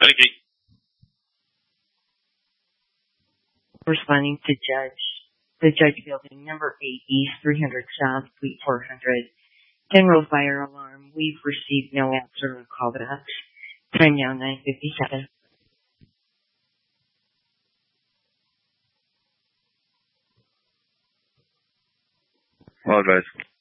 Thank you. Responding to the Judge Building, number 8 East 300 South, Suite 400. General fire alarm. We've received no answer or callbacks. Time now 9:57. All right.